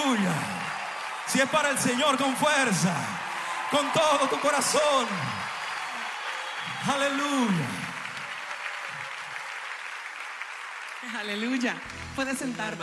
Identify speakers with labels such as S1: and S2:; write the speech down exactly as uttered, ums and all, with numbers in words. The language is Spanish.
S1: Aleluya. Si es para el Señor, con fuerza, con todo tu corazón. Aleluya.
S2: Aleluya. Puedes sentarte.